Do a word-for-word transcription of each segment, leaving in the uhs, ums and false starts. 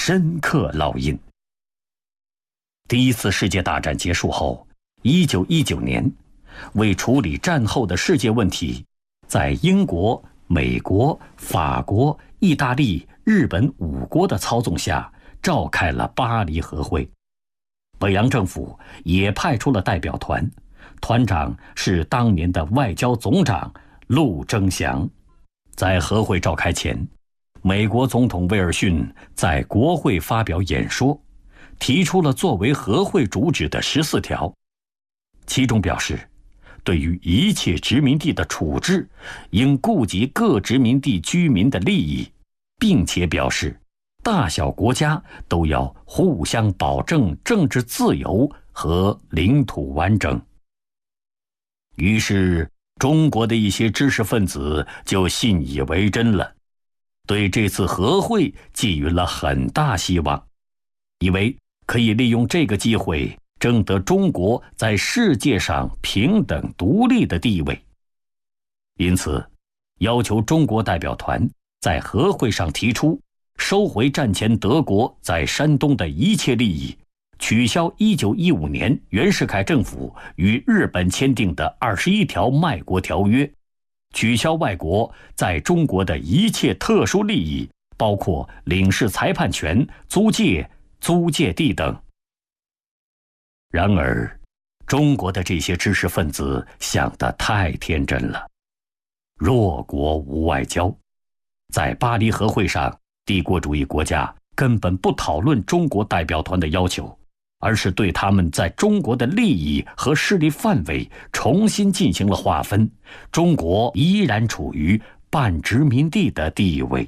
深刻烙印。第一次世界大战结束后，一九一九年，为处理战后的世界问题，在英国、美国、法国、意大利、日本五国的操纵下，召开了巴黎和会。北洋政府也派出了代表团，团长是当年的外交总长陆征祥。在和会召开前，美国总统威尔逊在国会发表演说，提出了作为和会主旨的十四条，其中表示，对于一切殖民地的处置，应顾及各殖民地居民的利益，并且表示，大小国家都要互相保证政治自由和领土完整。于是，中国的一些知识分子就信以为真了，对这次和会寄予了很大希望，以为可以利用这个机会争得中国在世界上平等独立的地位。因此，要求中国代表团在和会上提出收回战前德国在山东的一切利益，取消一九一五年袁世凯政府与日本签订的二十一条卖国条约，取消外国在中国的一切特殊利益，包括领事裁判权、租界、租界地等。然而，中国的这些知识分子想得太天真了。弱国无外交，在巴黎和会上，帝国主义国家根本不讨论中国代表团的要求，而是对他们在中国的利益和势力范围重新进行了划分，中国依然处于半殖民地的地位。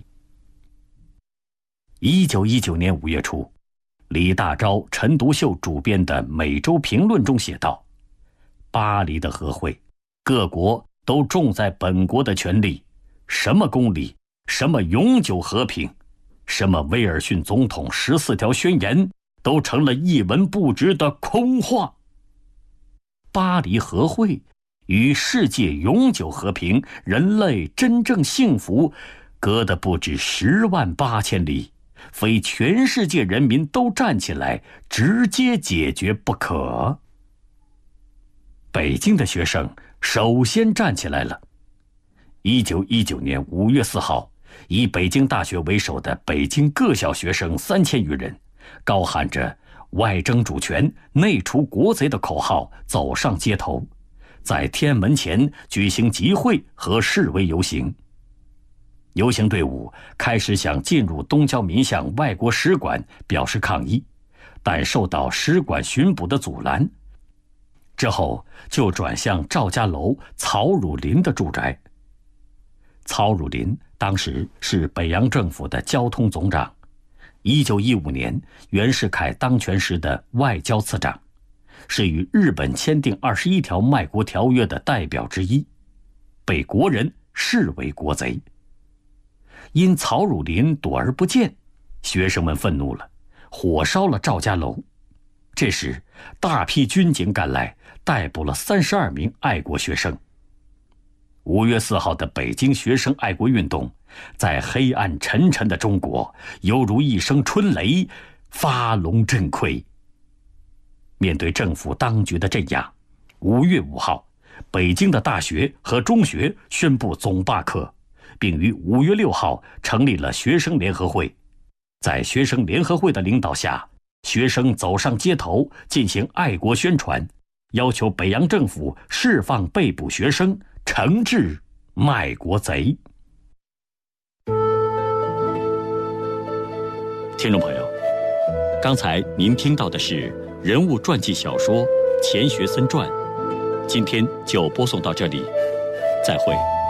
一九一九年五月初，李大钊、陈独秀主编的《美洲评论》中写道：巴黎的和会，各国都重在本国的权利，什么公理，什么永久和平，什么威尔逊总统十四条宣言，都成了一文不值的空话。巴黎和会与世界永久和平、人类真正幸福隔得不止十万八千里，非全世界人民都站起来直接解决不可。北京的学生首先站起来了。一九一九年五月四号，以北京大学为首的北京各校学生三千余人，高喊着外争主权、内除国贼的口号走上街头，在天安门前举行集会和示威游行。游行队伍开始想进入东交民巷外国使馆表示抗议，但受到使馆巡捕的阻拦，之后就转向赵家楼曹汝霖的住宅。曹汝霖当时是北洋政府的交通总长，一九一五年袁世凯当权时的外交次长，是与日本签订二十一条卖国条约的代表之一，被国人视为国贼。因曹汝霖躲而不见，学生们愤怒了，火烧了赵家楼。这时，大批军警赶来，逮捕了三十二名爱国学生。五月四号的北京学生爱国运动，在黑暗沉沉的中国，犹如一声春雷，发聋震聩。面对政府当局的镇压，五月五号，北京的大学和中学宣布总罢课，并于五月六号成立了学生联合会。在学生联合会的领导下，学生走上街头进行爱国宣传，要求北洋政府释放被捕学生，惩治卖国贼。听众朋友，刚才您听到的是人物传记小说《钱学森传》，今天就播送到这里，再会。